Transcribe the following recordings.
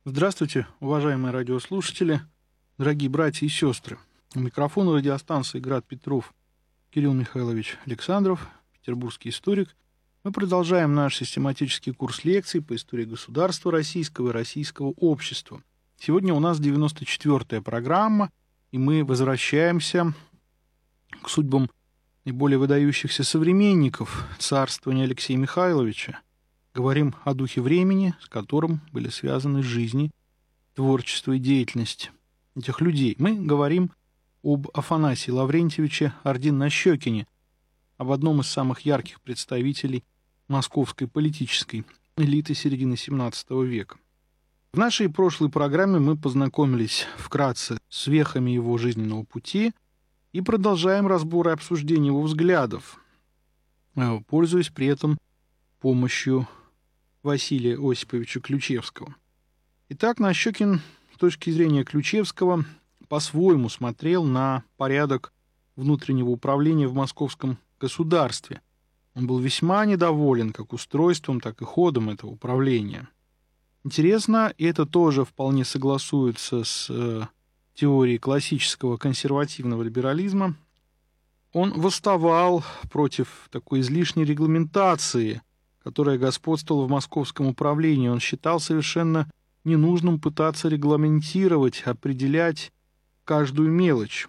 Здравствуйте, уважаемые радиослушатели, дорогие братья и сестры. У микрофона радиостанции «Град Петров» Кирилл Михайлович Александров, петербургский историк. Мы продолжаем наш систематический курс лекций по истории государства российского и российского общества. Сегодня у нас 94-я программа, и мы возвращаемся к судьбам наиболее выдающихся современников царствования Алексея Михайловича. Говорим о духе времени, с которым были связаны жизни, творчество и деятельность этих людей. Мы говорим об Афанасии Лаврентьевиче Ордин-Нащекине, об одном из самых ярких представителей московской политической элиты середины XVII века. В нашей прошлой программе мы познакомились вкратце с вехами его жизненного пути и продолжаем разбор и обсуждение его взглядов, пользуясь при этом помощью Василия Осиповича Ключевского. Итак, Нащекин с точки зрения Ключевского по-своему смотрел на порядок внутреннего управления в московском государстве. Он был весьма недоволен как устройством, так и ходом этого управления. Интересно, и это тоже вполне согласуется с теорией классического консервативного либерализма. Он восставал против такой излишней регламентации, которая господствовала в московском управлении. Он считал совершенно ненужным пытаться регламентировать, определять каждую мелочь.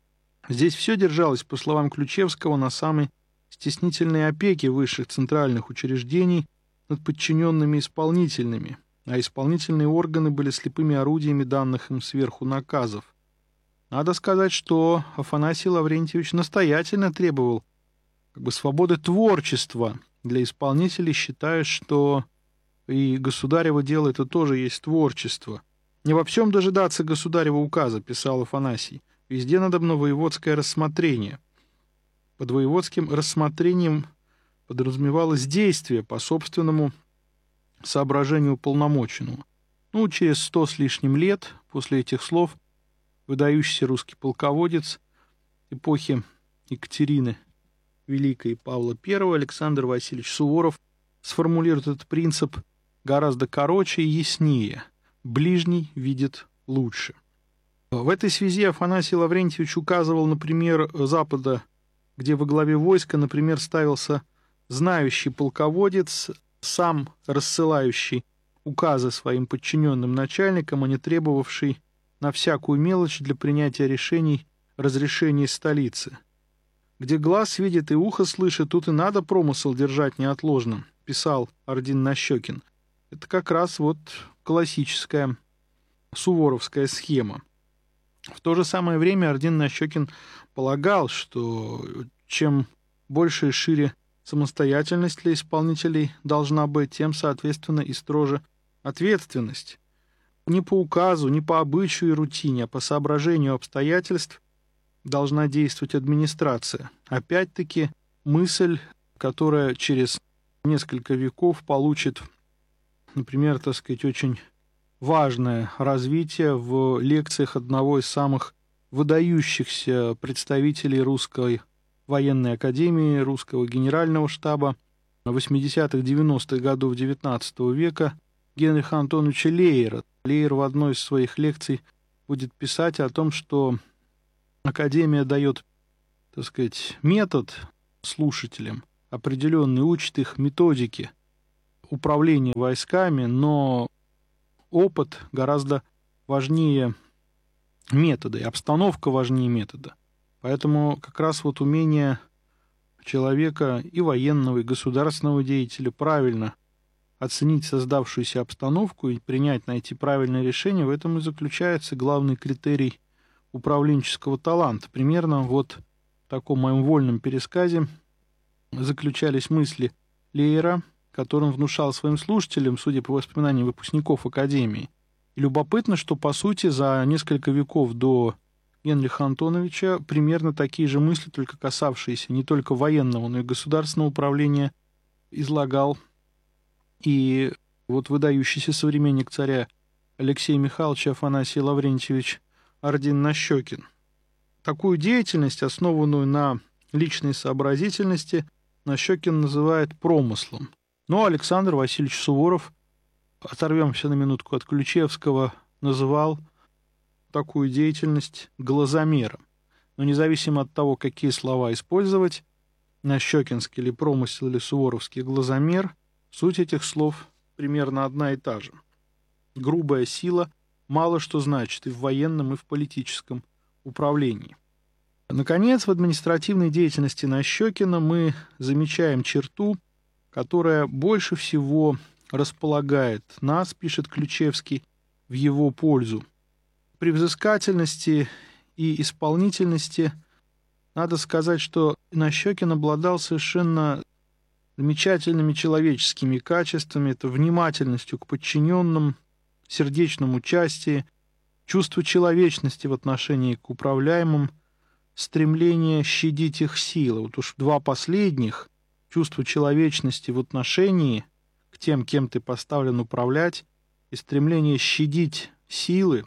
Здесь все держалось, по словам Ключевского, на самой стеснительной опеке высших центральных учреждений над подчиненными исполнительными, а исполнительные органы были слепыми орудиями данных им сверху наказов. Надо сказать, что Афанасий Лаврентьевич настоятельно требовал свободы творчества для исполнителей, считая, что и государево дело это тоже есть творчество. «Не во всем дожидаться государева указа», — писал Афанасий. «Везде надобно воеводское рассмотрение». Под воеводским рассмотрением подразумевалось действие по собственному соображению уполномоченного. Через 100 с лишним лет после этих слов выдающийся русский полководец эпохи Екатерины Великой и Павла I Александр Васильевич Суворов сформулирует этот принцип гораздо короче и яснее. Ближний видит лучше. В этой связи Афанасий Лаврентьевич указывал на пример Запада, где во главе войска, например, ставился знающий полководец, сам рассылающий указы своим подчиненным начальникам, а не требовавший на всякую мелочь для принятия решений разрешения столицы. «Где глаз видит и ухо слышит, тут и надо промысел держать неотложным», — писал Ордин-Нащекин. Это как раз классическая суворовская схема. В то же самое время Ордин-Нащекин полагал, что чем больше и шире самостоятельность для исполнителей должна быть, тем, соответственно, и строже ответственность. Не по указу, не по обычаю и рутине, а по соображению обстоятельств должна действовать администрация. Опять-таки, мысль, которая через несколько веков получит, например, очень важное развитие в лекциях одного из самых выдающихся представителей русской военной академии, русского генерального штаба 80-х, 90-х годов XIX века Генриха Антоновича Лейера. Лейер в одной из своих лекций будет писать о том, что Академия дает, метод слушателям, определенный, учит их методике управления войсками, но опыт гораздо важнее метода, и обстановка важнее метода. Поэтому как раз умение человека и военного, и государственного деятеля правильно оценить создавшуюся обстановку и найти правильное решение, в этом и заключается главный критерий управленческого таланта. Примерно в таком моем вольном пересказе заключались мысли Лейера, который он внушал своим слушателям, судя по воспоминаниям выпускников Академии. И любопытно, что, по сути, за несколько веков до Генриха Антоновича примерно такие же мысли, только касавшиеся не только военного, но и государственного управления, излагал и выдающийся современник царя Алексея Михайловича Афанасий Лаврентьевич Ордин-Нащекин. Такую деятельность, основанную на личной сообразительности, Нащекин называет промыслом. Но Александр Васильевич Суворов оторвемся на минутку от Ключевского, называл такую деятельность глазомером. Но независимо от того, какие слова использовать, нащекинский или промысел, или суворовский глазомер, суть этих слов примерно одна и та же. Грубая сила мало что значит и в военном, и в политическом управлении. Наконец, в административной деятельности Нащекина мы замечаем черту, которая больше всего располагает нас, пишет Ключевский, в его пользу. При взыскательности и исполнительности надо сказать, что Нащекин обладал совершенно замечательными человеческими качествами, это внимательностью к подчиненным, сердечном участии, чувство человечности в отношении к управляемым, стремление щадить их силы. Вот уж два последних, чувство человечности в отношении к тем, кем ты поставлен управлять, и стремление щадить силы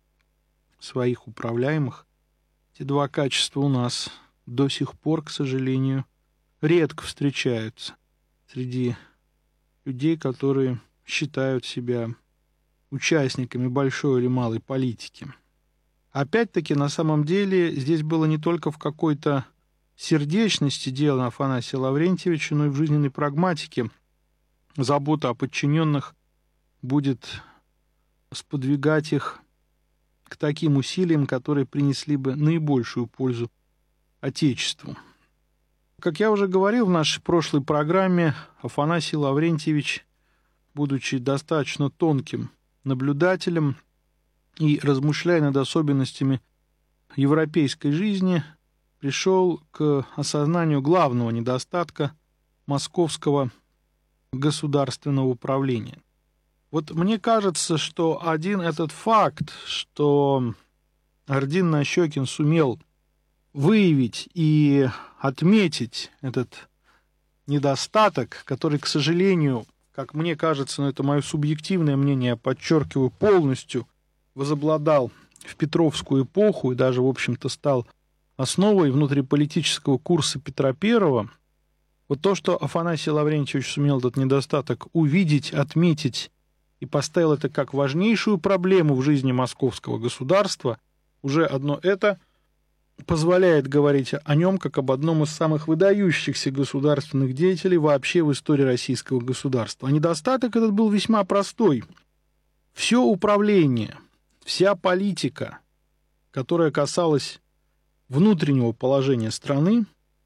своих управляемых, эти два качества у нас до сих пор, к сожалению, редко встречаются среди людей, которые считают себя участниками большой или малой политики. Опять-таки, на самом деле, здесь было не только в какой-то сердечности дело Афанасия Лаврентьевича, но и в жизненной прагматике. Забота о подчиненных будет сподвигать их к таким усилиям, которые принесли бы наибольшую пользу Отечеству. Как я уже говорил в нашей прошлой программе, Афанасий Лаврентьевич, будучи достаточно тонким наблюдателем и размышляя над особенностями европейской жизни, пришел к осознанию главного недостатка московского государственного управления. Вот мне кажется, что один этот факт, что Ордин Нащекин сумел выявить и отметить этот недостаток, который, к сожалению, как мне кажется, но это мое субъективное мнение, я подчеркиваю, полностью возобладал в Петровскую эпоху и даже, в общем-то, стал основой внутриполитического курса Петра I. Вот то, что Афанасий Лаврентьевич сумел этот недостаток увидеть, отметить и поставил это как важнейшую проблему в жизни московского государства, уже одно это позволяет говорить о нем как об одном из самых выдающихся государственных деятелей вообще в истории российского государства. А недостаток этот был весьма простой. Все управление, вся политика, которая касалась внутреннего положения страны,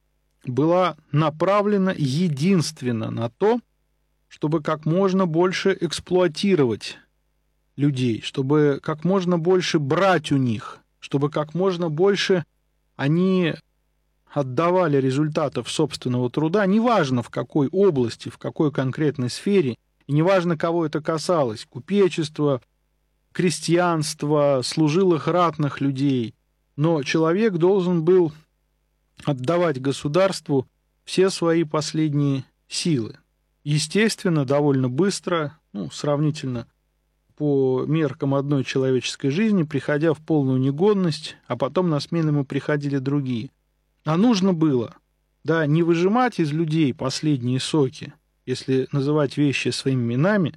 была направлена единственно на то, чтобы как можно больше эксплуатировать людей, чтобы как можно больше брать у них, чтобы как можно больше они отдавали результатов собственного труда, неважно в какой области, в какой конкретной сфере, и неважно, кого это касалось, купечество, крестьянство, служилых ратных людей, но человек должен был отдавать государству все свои последние силы. Естественно, довольно быстро, сравнительно по меркам одной человеческой жизни, приходя в полную негодность, а потом на смену ему приходили другие. А нужно было, не выжимать из людей последние соки, если называть вещи своими именами,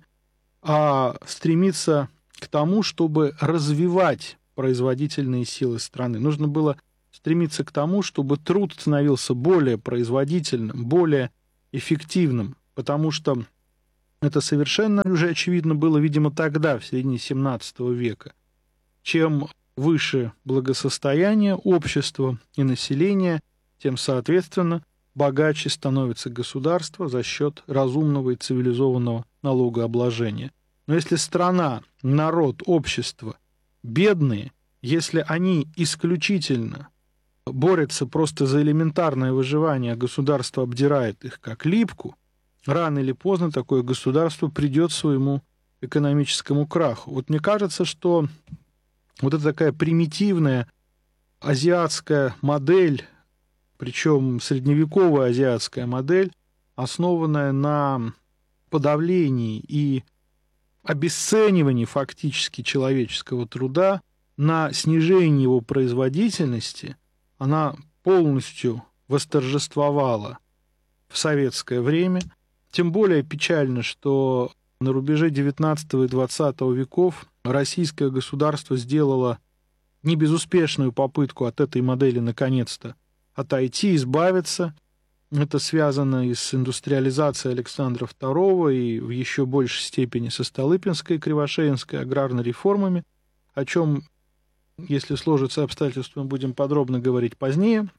а стремиться к тому, чтобы развивать производительные силы страны. Нужно было стремиться к тому, чтобы труд становился более производительным, более эффективным, потому что это совершенно уже очевидно было, видимо, тогда, в середине XVII века. Чем выше благосостояние общества и населения, тем, соответственно, богаче становится государство за счет разумного и цивилизованного налогообложения. Но если страна, народ, общество бедные, если они исключительно борются просто за элементарное выживание, а государство обдирает их как липку, рано или поздно такое государство придет к своему экономическому краху. Вот мне кажется, что вот эта такая примитивная азиатская модель, причем средневековая азиатская модель, основанная на подавлении и обесценивании фактически человеческого труда, на снижении его производительности, она полностью восторжествовала в советское время. Тем более печально, что на рубеже XIX и XX веков российское государство сделало небезуспешную попытку от этой модели наконец-то отойти, избавиться. Это связано и с индустриализацией Александра II, и в еще большей степени со Столыпинской, Кривошеинской аграрной реформами, о чем, если сложатся обстоятельства, мы будем подробно говорить позднее.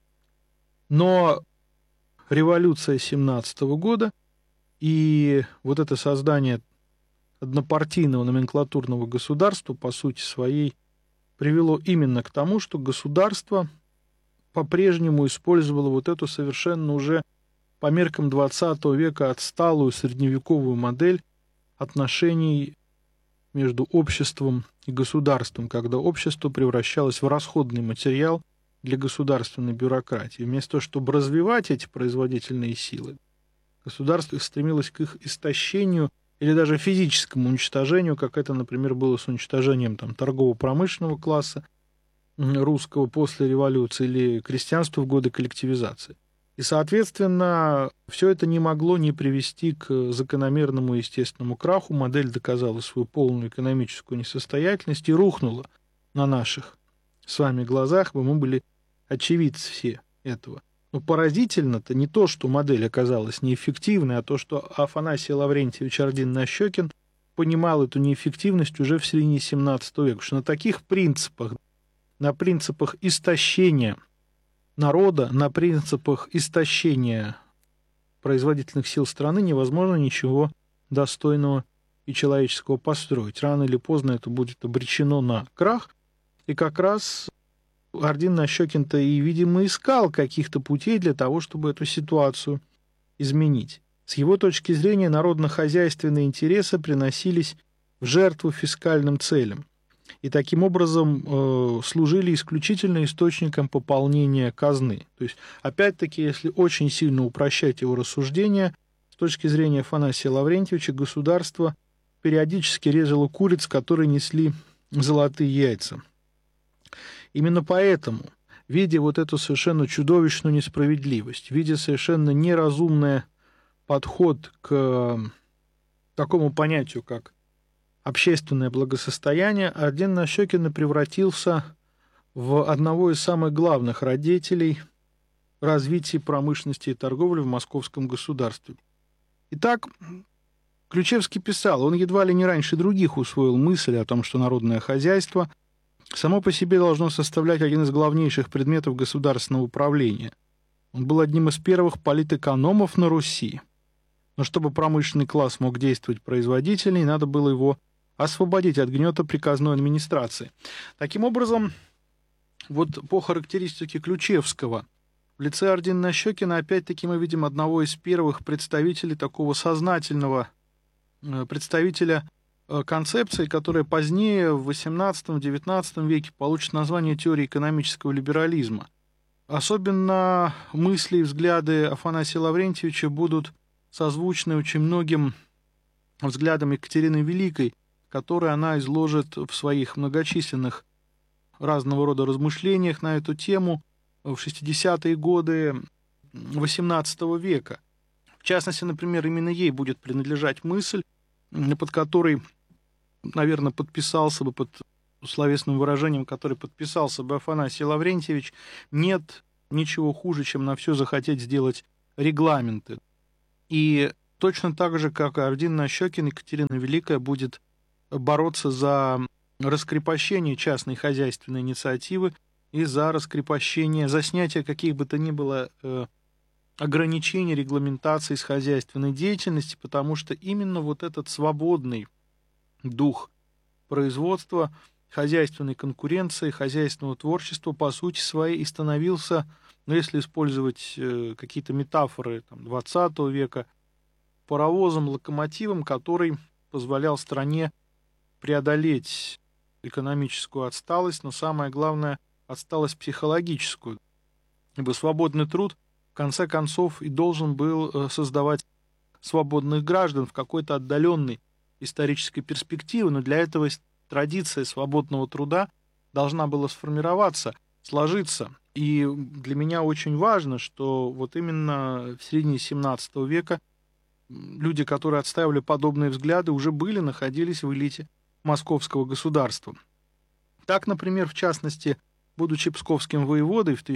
Но революция 17 года и вот это создание однопартийного номенклатурного государства, по сути своей, привело именно к тому, что государство по-прежнему использовало вот эту совершенно уже по меркам XX века отсталую средневековую модель отношений между обществом и государством, когда общество превращалось в расходный материал для государственной бюрократии. Вместо того, чтобы развивать эти производительные силы, государство стремилось к их истощению или даже физическому уничтожению, как это, например, было с уничтожением торгово-промышленного класса русского после революции или крестьянства в годы коллективизации. И, соответственно, все это не могло не привести к закономерному естественному краху. Модель доказала свою полную экономическую несостоятельность и рухнула на наших с вами глазах. Мы были очевидцы все этого. Но поразительно-то не то, что модель оказалась неэффективной, а то, что Афанасий Лаврентьевич Ордин-Нащекин понимал эту неэффективность уже в середине XVII века, что на таких принципах, на принципах истощения народа, на принципах истощения производительных сил страны невозможно ничего достойного и человеческого построить. Рано или поздно это будет обречено на крах. И как раз Ордин-Нащекин-то и, видимо, искал каких-то путей для того, чтобы эту ситуацию изменить. С его точки зрения, народно-хозяйственные интересы приносились в жертву фискальным целям. И таким образом служили исключительно источником пополнения казны. То есть, опять-таки, если очень сильно упрощать его рассуждения, с точки зрения Афанасия Лаврентьевича, государство периодически резало куриц, которые несли золотые яйца. Именно поэтому, видя вот эту совершенно чудовищную несправедливость, видя совершенно неразумный подход к такому понятию, как общественное благосостояние, Ордин-Нащекин превратился в одного из самых главных родителей развития промышленности и торговли в московском государстве. Итак, Ключевский писал, он едва ли не раньше других усвоил мысль о том, что народное хозяйство само по себе должно составлять один из главнейших предметов государственного управления. Он был одним из первых политэкономов на Руси. Но чтобы промышленный класс мог действовать производительней, надо было его освободить от гнета приказной администрации. Таким образом, вот по характеристике Ключевского, в лице Ордина-Нащекина опять-таки мы видим одного из первых представителей такого сознательного представителя концепции, которая позднее в XVIII-XIX веке получит название теории экономического либерализма. Особенно мысли и взгляды Афанасия Лаврентьевича будут созвучны очень многим взглядам Екатерины Великой, которые она изложит в своих многочисленных разного рода размышлениях на эту тему в 60-е годы XVIII века. В частности, например, именно ей будет принадлежать мысль, под которой, наверное, подписался бы, под словесным выражением, который подписался бы Афанасий Лаврентьевич: нет ничего хуже, чем на все захотеть сделать регламенты. И точно так же, как и Ордин-Нащекин, Екатерина Великая будет бороться за раскрепощение частной хозяйственной инициативы и за раскрепощение, за снятие каких бы то ни было ограничений, регламентаций с хозяйственной деятельности, потому что именно вот этот свободный дух производства, хозяйственной конкуренции, хозяйственного творчества, по сути своей, и становился, ну, если использовать какие-то метафоры XX века, паровозом, локомотивом, который позволял стране преодолеть экономическую отсталость, но самое главное, отсталость психологическую. Ибо свободный труд, в конце концов, и должен был создавать свободных граждан в какой-то отдаленной исторической перспективе, но для этого традиция свободного труда должна была сформироваться, сложиться. И для меня очень важно, что вот именно в середине XVII века люди, которые отстаивали подобные взгляды, уже находились в элите московского государства. Так, например, в частности, будучи псковским воеводой в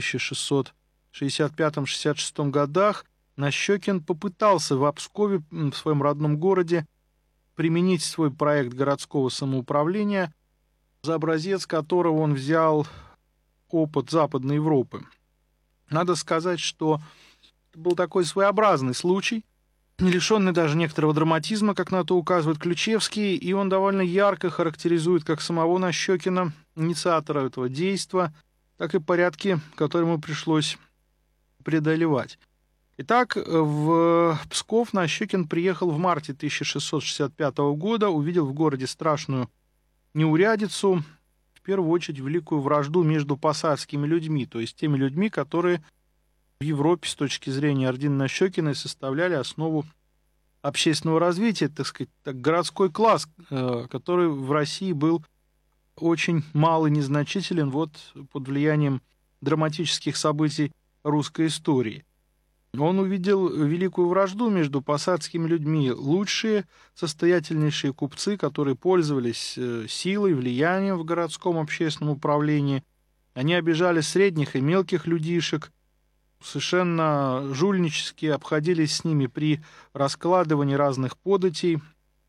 1665-66 годах, Нащекин попытался в Пскове, в своем родном городе, применить свой проект городского самоуправления, за образец которого он взял опыт Западной Европы. Надо сказать, что это был такой своеобразный случай, не лишенный даже некоторого драматизма, как на то указывает Ключевский, и он довольно ярко характеризует как самого Нащекина, инициатора этого действа, так и порядки, которые ему пришлось преодолевать. Итак, в Псков Нащекин приехал в марте 1665 года, увидел в городе страшную неурядицу, в первую очередь великую вражду между посадскими людьми, то есть теми людьми, которые в Европе с точки зрения ордена Нащекиной составляли основу общественного развития, так сказать, городской класс, который в России был очень мал и незначителен под влиянием драматических событий русской истории. Он увидел великую вражду между посадскими людьми. Лучшие, состоятельнейшие купцы, которые пользовались силой, влиянием в городском общественном управлении, они обижали средних и мелких людишек, совершенно жульнически обходились с ними при раскладывании разных податей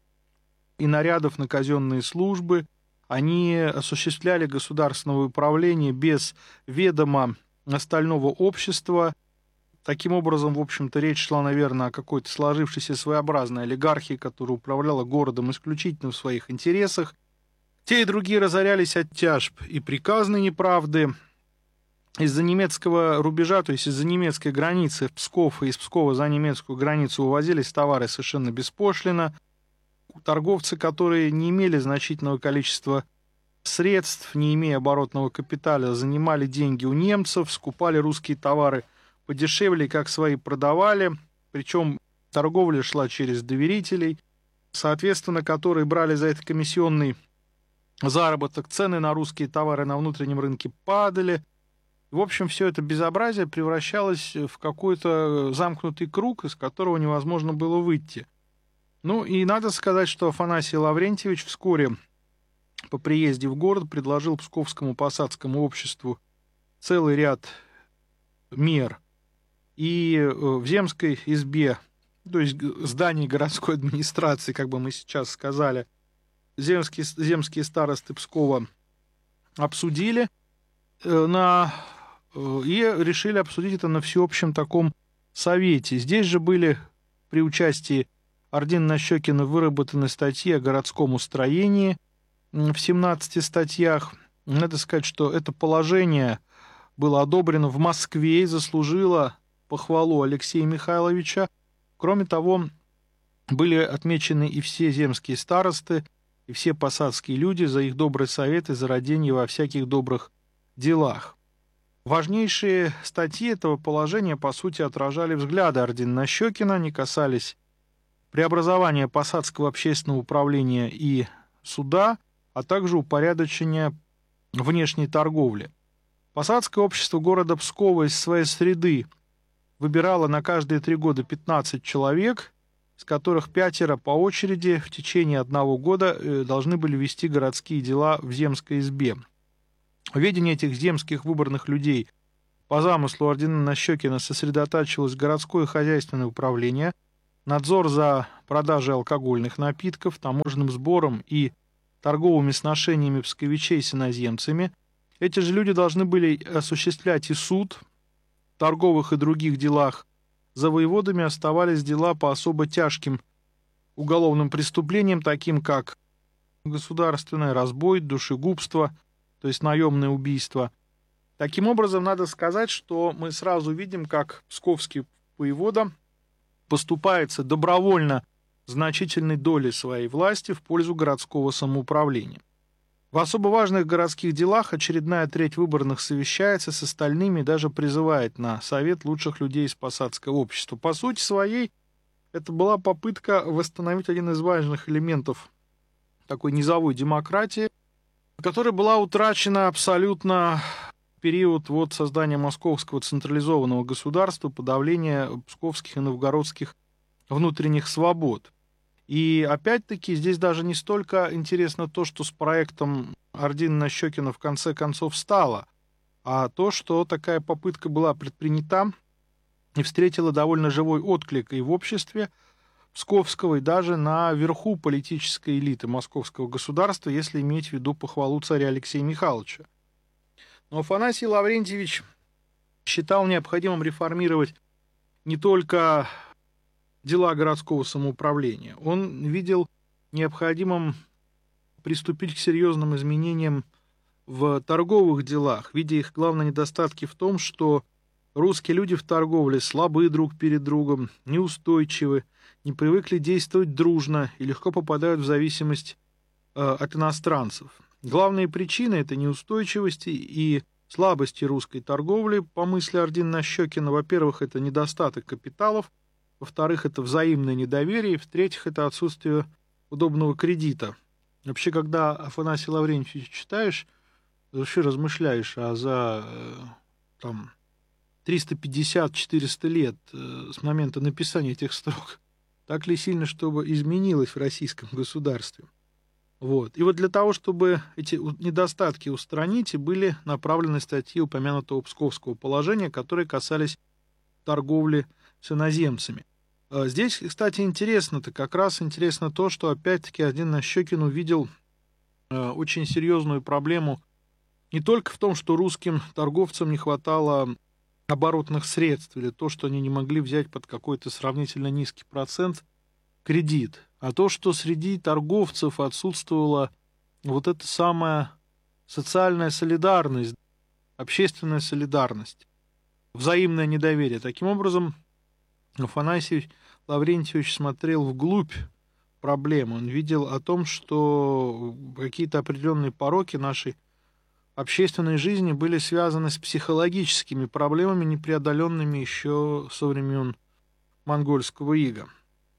и нарядов на казенные службы. Они осуществляли государственное управление без ведома остального общества. Таким образом, в общем-то, речь шла, наверное, о какой-то сложившейся своеобразной олигархии, которая управляла городом исключительно в своих интересах. Те и другие разорялись от тяжб и приказной неправды. Из-за немецкого рубежа, то есть из-за немецкой границы в Псков и из Пскова за немецкую границу увозились товары совершенно беспошлино. Торговцы, которые не имели значительного количества средств, не имея оборотного капитала, занимали деньги у немцев, скупали русские товары подешевле, как свои продавали, причем торговля шла через доверителей, соответственно, которые брали за это комиссионный заработок, цены на русские товары на внутреннем рынке падали. В общем, все это безобразие превращалось в какой-то замкнутый круг, из которого невозможно было выйти. Ну и надо сказать, что Афанасий Лаврентьевич вскоре по приезде в город предложил Псковскому посадскому обществу целый ряд мер. И в земской избе, то есть здании городской администрации, как бы мы сейчас сказали, земские старосты Пскова обсудили и решили обсудить это на всеобщем таком совете. Здесь же были при участии ордена Нащекина выработаны статьи о городском устроении в 17 статьях. Надо сказать, что это положение было одобрено в Москве и заслужило похвалу Алексея Михайловича. Кроме того, были отмечены и все земские старосты, и все посадские люди за их добрые советы, за радение во всяких добрых делах. Важнейшие статьи этого положения, по сути, отражали взгляды ордена Нащекина, они касались преобразования посадского общественного управления и суда, а также упорядочения внешней торговли. Посадское общество города Пскова из своей среды выбирало на каждые 3 года 15 человек, из которых 5 по очереди в течение 1 года должны были вести городские дела в земской избе. В ведении этих земских выборных людей по замыслу ордена Нащекина сосредотачивалось городское хозяйственное управление, надзор за продажей алкогольных напитков, таможенным сбором и торговыми сношениями псковичей с иноземцами. Эти же люди должны были осуществлять и суд в торговых и других делах. За воеводами оставались дела по особо тяжким уголовным преступлениям, таким как государственное разбой, душегубство, то есть наемное убийство. Таким образом, надо сказать, что мы сразу видим, как псковский воевода поступается добровольно значительной долей своей власти в пользу городского самоуправления. В особо важных городских делах очередная треть выборных совещается с остальными и даже призывает на совет лучших людей из посадского общества. По сути своей, это была попытка восстановить один из важных элементов такой низовой демократии, которая была утрачена абсолютно в период создания московского централизованного государства, подавления псковских и новгородских внутренних свобод. И опять-таки здесь даже не столько интересно то, что с проектом Ордина-Нащекина в конце концов стало, а то, что такая попытка была предпринята и встретила довольно живой отклик и в обществе Псковского, и даже наверху политической элиты московского государства, если иметь в виду похвалу царя Алексея Михайловича. Но Афанасий Лаврентьевич считал необходимым реформировать не только дела городского самоуправления. Он видел необходимым приступить к серьезным изменениям в торговых делах, видя их главные недостатки в том, что русские люди в торговле слабы друг перед другом, неустойчивы, не привыкли действовать дружно и легко попадают в зависимость от иностранцев. Главные причины этой неустойчивости и слабости русской торговли, по мысли Ордина-Нащекина, во-первых, это недостаток капиталов, во-вторых, это взаимное недоверие, и в-третьих, это отсутствие удобного кредита. Вообще, когда Афанасия Лаврентьевича читаешь, вообще размышляешь, а за 350-400 лет с момента написания этих строк так ли сильно, чтобы изменилось в российском государстве? Вот. И вот для того, чтобы эти недостатки устранить, и были направлены статьи упомянутого Псковского положения, которые касались торговли с иноземцами. Здесь, кстати, интересно-то, как раз интересно то, что опять-таки Ордин-Нащекин увидел очень серьезную проблему не только в том, что русским торговцам не хватало оборотных средств, или то, что они не могли взять под какой-то сравнительно низкий процент кредит, а то, что среди торговцев отсутствовала вот эта самая социальная солидарность, общественная солидарность, взаимное недоверие. Таким образом, Афанасий Лаврентьевич смотрел вглубь проблемы. Он видел о том, что какие-то определенные пороки нашей общественной жизни были связаны с психологическими проблемами, непреодоленными еще со времен монгольского ига.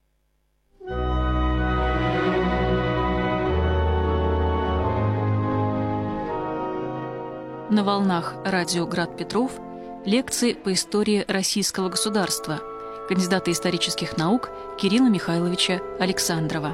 На волнах радио «Град Петров» лекции по истории российского государства кандидата исторических наук Кирилла Михайловича Александрова.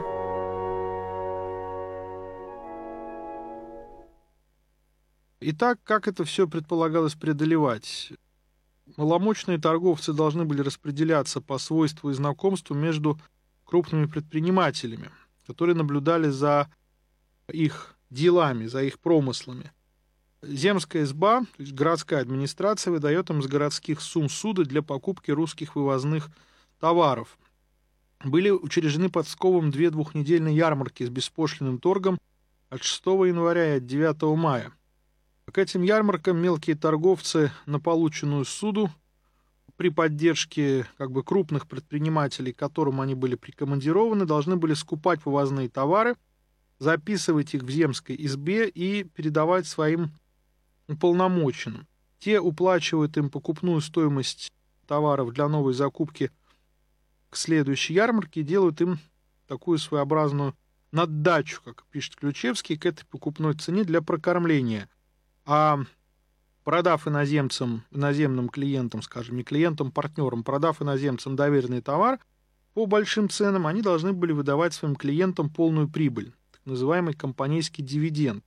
Итак, как это все предполагалось преодолевать? Маломощные торговцы должны были распределяться по свойству и знакомству между крупными предпринимателями, которые наблюдали за их делами, за их промыслами. Земская изба, то есть городская администрация, выдает им с городских сумм суды для покупки русских вывозных товаров. Были учреждены под Псковом 2 двухнедельные ярмарки с беспошлинным торгом от 6 января и от 9 мая. К этим ярмаркам мелкие торговцы на полученную суду при поддержке крупных предпринимателей, к которым они были прикомандированы, должны были скупать вывозные товары, записывать их в земской избе и передавать своим уполномоченным. Те уплачивают им покупную стоимость товаров для новой закупки к следующей ярмарке и делают им такую своеобразную наддачу, как пишет Ключевский, к этой покупной цене для прокормления. А продав иноземным клиентам, скажем, не клиентам, партнерам, продав иноземцам доверенный товар по большим ценам, они должны были выдавать своим клиентам полную прибыль, так называемый компанейский дивиденд.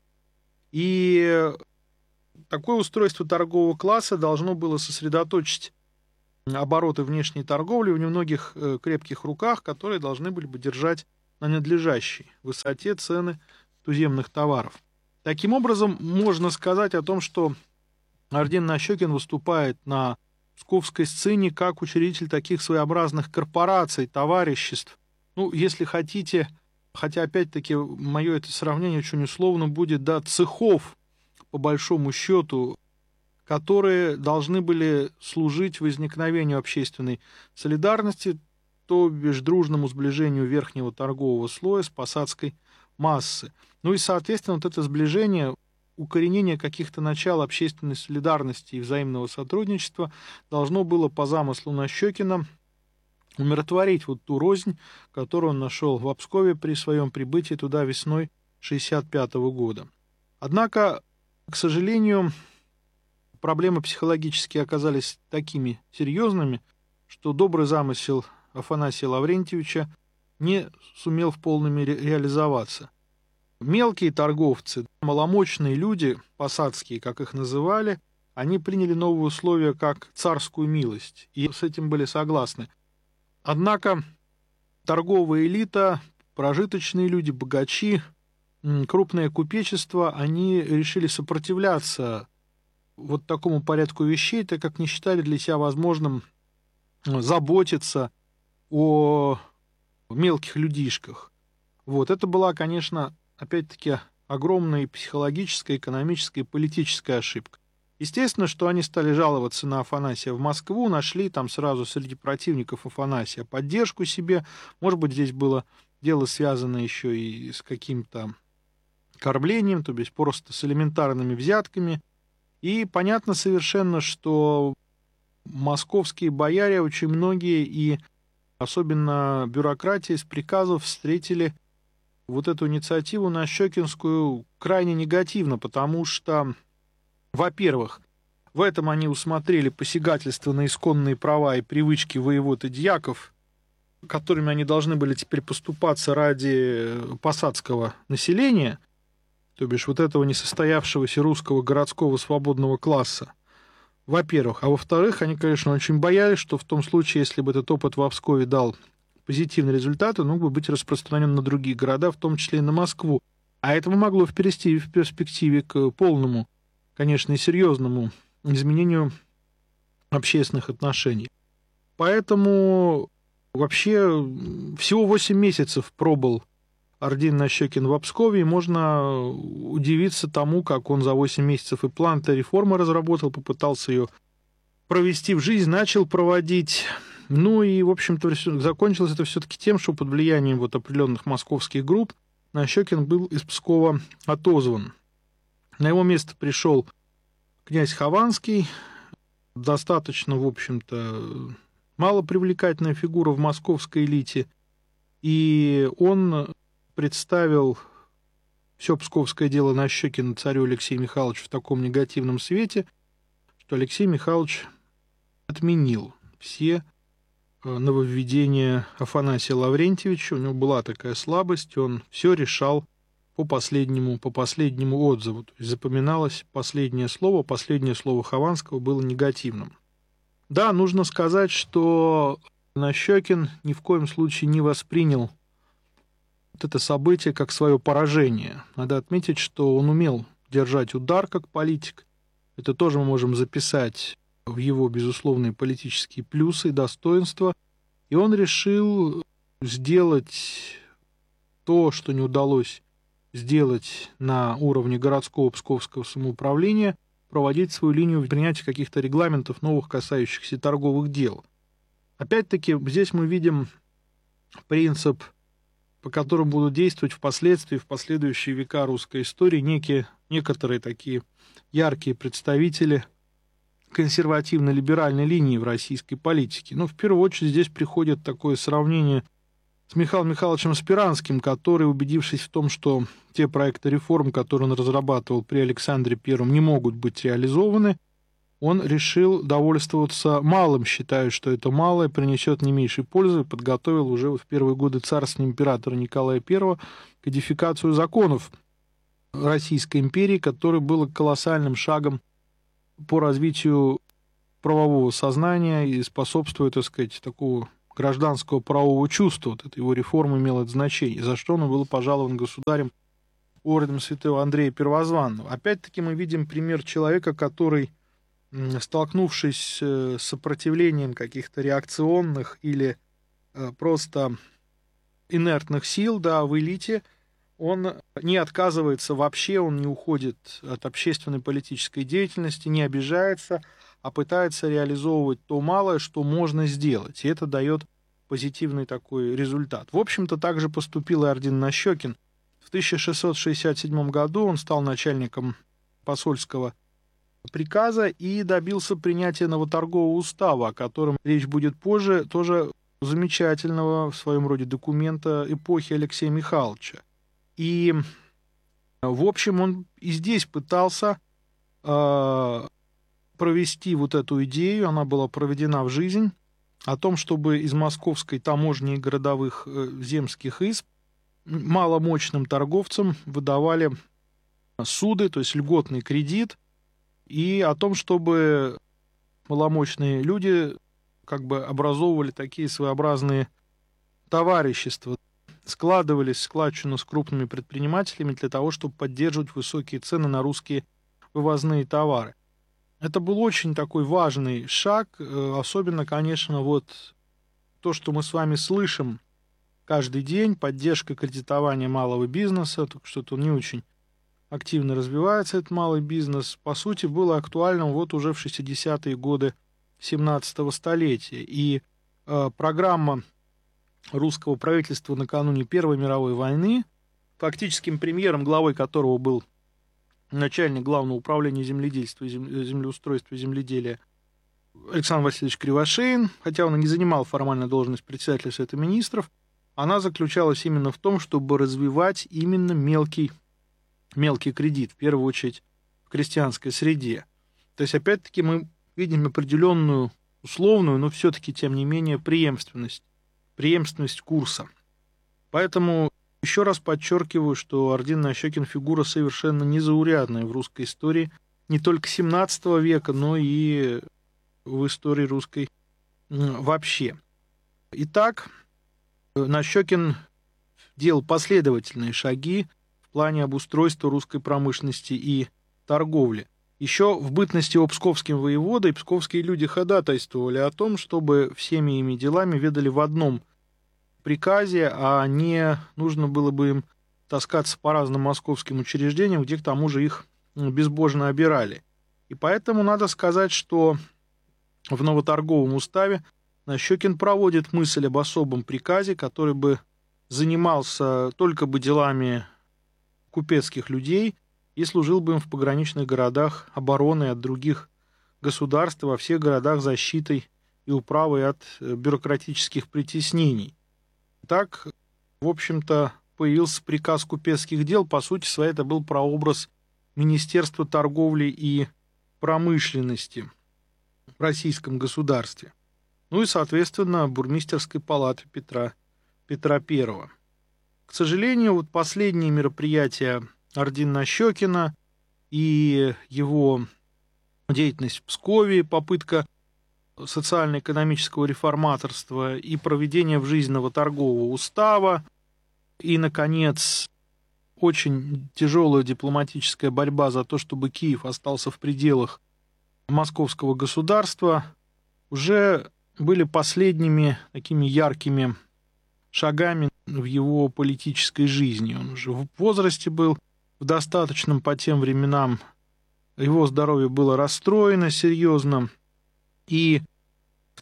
И такое устройство торгового класса должно было сосредоточить обороты внешней торговли в немногих крепких руках, которые должны были бы держать на надлежащей высоте цены туземных товаров. Таким образом, можно сказать о том, что Ордин-Нащекин выступает на псковской сцене как учредитель таких своеобразных корпораций, товариществ. Если хотите, хотя опять-таки мое это сравнение очень условно будет, цехов, по большому счету, которые должны были служить возникновению общественной солидарности, то бишь дружному сближению верхнего торгового слоя с посадской массы. И, соответственно, это сближение, укоренение каких-то начал общественной солидарности и взаимного сотрудничества должно было по замыслу Нащекина умиротворить ту рознь, которую он нашел в Пскове при своем прибытии туда весной 1965 года. Однако, к сожалению, проблемы психологические оказались такими серьезными, что добрый замысел Афанасия Лаврентьевича не сумел в полной мере реализоваться. Мелкие торговцы, маломощные люди, посадские, как их называли, они приняли новые условия как царскую милость, и с этим были согласны. Однако торговая элита, прожиточные люди, богачи, крупное купечество, они решили сопротивляться вот такому порядку вещей, так как не считали для себя возможным заботиться о мелких людишках. Вот. Это была, конечно, опять-таки огромная психологическая, экономическая и политическая ошибка. Естественно, что они стали жаловаться на Афанасия в Москву, нашли там сразу среди противников Афанасия поддержку себе. Может быть, здесь было дело связано еще и с каким-то кормлением, то есть просто с элементарными взятками. И понятно совершенно, что московские бояре, очень многие, и особенно бюрократия из приказов, встретили вот эту инициативу нащекинскую крайне негативно, потому что, во-первых, в этом они усмотрели посягательство на исконные права и привычки воевод и дьяков, которыми они должны были теперь поступаться ради посадского населения, то бишь вот этого несостоявшегося русского городского свободного класса, во-первых. А во-вторых, они, конечно, очень боялись, что в том случае, если бы этот опыт в Пскове дал позитивный результат, он мог бы быть распространен на другие города, в том числе и на Москву. А это могло в перспективе к полному, конечно, и серьезному изменению общественных отношений. Поэтому вообще всего 8 месяцев пробыл Ордин Нащекин в Пскове, и можно удивиться тому, как он за 8 месяцев и план-то реформы разработал, попытался ее провести в жизнь, начал проводить. Ну и, в общем-то, закончилось это все-таки тем, что под влиянием вот определенных московских групп Нащекин был из Пскова отозван. На его место пришел князь Хованский, достаточно, в общем-то, малопривлекательная фигура в московской элите, и он представил все псковское дело Нащекина царю Алексею Михайловичу в таком негативном свете, что Алексей Михайлович отменил все нововведения Афанасия Лаврентьевича. У него была такая слабость, он все решал по последнему отзыву. То есть запоминалось последнее слово Хованского было негативным. Да, нужно сказать, что Нащекин ни в коем случае не воспринял это событие как свое поражение. Надо отметить, что он умел держать удар как политик. Это тоже мы можем записать в его безусловные политические плюсы и достоинства. И он решил сделать то, что не удалось сделать на уровне городского псковского самоуправления, проводить свою линию принятия каких-то регламентов новых, касающихся торговых дел. Опять-таки, здесь мы видим принцип, по которому будут действовать впоследствии, в последующие века русской истории, некоторые такие яркие представители консервативно-либеральной линии в российской политике. Но в первую очередь здесь приходит такое сравнение с Михаилом Михайловичем Спиранским, который, убедившись в том, что те проекты реформ, которые он разрабатывал при Александре I, не могут быть реализованы, он решил довольствоваться малым, считая, что это малое принесет не меньшей пользы, и подготовил уже в первые годы царствования императора Николая I кодификацию законов Российской империи, которое было колоссальным шагом по развитию правового сознания и способствует, так сказать, такого гражданского правового чувства. Вот эта его реформа имела это значение, за что он был пожалован государем орденом святого Андрея Первозванного. Опять-таки мы видим пример человека, который, столкнувшись с сопротивлением каких-то реакционных или просто инертных сил, да, в элите, он не отказывается вообще, он не уходит от общественной политической деятельности, не обижается, а пытается реализовывать то малое, что можно сделать. И это дает позитивный такой результат. В общем-то, так же поступил и орден Нащекин. В 1667 году он стал начальником посольского приказа и добился принятия новоторгового устава, о котором речь будет позже, тоже замечательного в своем роде документа эпохи Алексея Михайловича. И, в общем, он и здесь пытался провести вот эту идею, она была проведена в жизнь, о том, чтобы из московской таможни и городовых земских изб маломощным торговцам выдавали суды, то есть льготный кредит, и о том, чтобы маломощные люди как бы образовывали такие своеобразные товарищества, складывались в складчину с крупными предпринимателями для того, чтобы поддерживать высокие цены на русские вывозные товары. Это был очень такой важный шаг, особенно, конечно, вот то, что мы с вами слышим каждый день, поддержка кредитования малого бизнеса, что-то не очень активно развивается этот малый бизнес, по сути, было актуальным вот уже в 60-е годы 17-го столетия. И программа русского правительства накануне Первой мировой войны, фактическим премьером, главой которого был начальник Главного управления земледельства и землеустройства и земледелия Александр Васильевич Кривошеин, хотя он и не занимал формально должность председателя Совета Министров, она заключалась именно в том, чтобы развивать именно мелкий кредит, в первую очередь в крестьянской среде. То есть, опять-таки, мы видим определенную условную, но все-таки, тем не менее, преемственность курса. Поэтому еще раз подчеркиваю, что Ордин Нащекин фигура совершенно незаурядная в русской истории, не только XVII века, но и в истории русской вообще. Итак, Нащекин делал последовательные шаги в плане обустройства русской промышленности и торговли. Еще в бытности его псковским воеводой псковские люди ходатайствовали о том, чтобы всеми ими делами ведали в одном приказе, а не нужно было бы им таскаться по разным московским учреждениям, где к тому же их безбожно обирали. И поэтому надо сказать, что в новоторговом уставе Нащекин проводит мысль об особом приказе, который бы занимался только бы делами купецких людей и служил бы им в пограничных городах обороной от других государств, во всех городах защитой и управой от бюрократических притеснений. Так, в общем-то, появился приказ купецких дел. По сути своей, это был прообраз Министерства торговли и промышленности в российском государстве. Ну и, соответственно, бурмистерской палаты Петра I. К сожалению, вот последние мероприятия Ордина Нащекина и его деятельность в Пскове, попытка социально-экономического реформаторства и проведения в жизнь новоторгового устава, и, наконец, очень тяжелая дипломатическая борьба за то, чтобы Киев остался в пределах московского государства, уже были последними такими яркими шагами в его политической жизни. Он уже в возрасте был, в достаточном по тем временам, его здоровье было расстроено серьезно, и в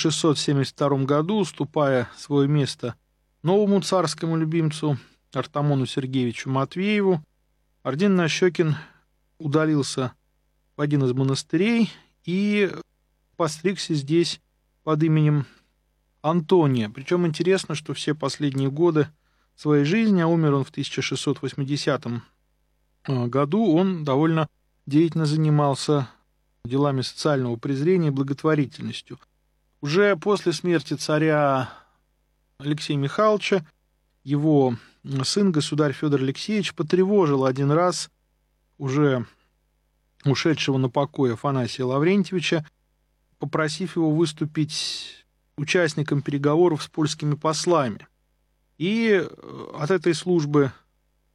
1672 году, уступая свое место новому царскому любимцу Артамону Сергеевичу Матвееву, Ордин Нащекин удалился в один из монастырей и постригся здесь под именем Антония. Причем интересно, что все последние годы своей жизни, а умер он в 1680 году, он довольно деятельно занимался делами социального презрения и благотворительностью. Уже после смерти царя Алексея Михайловича его сын, государь Федор Алексеевич, потревожил один раз уже ушедшего на покой Афанасия Лаврентьевича, попросив его выступить участником переговоров с польскими послами. И от этой службы